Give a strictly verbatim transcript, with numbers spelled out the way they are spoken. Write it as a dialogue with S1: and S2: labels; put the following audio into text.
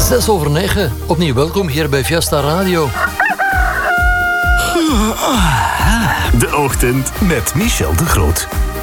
S1: Zes over negen. Opnieuw welkom hier bij Fiesta Radio.
S2: De ochtend met Michel de Groot.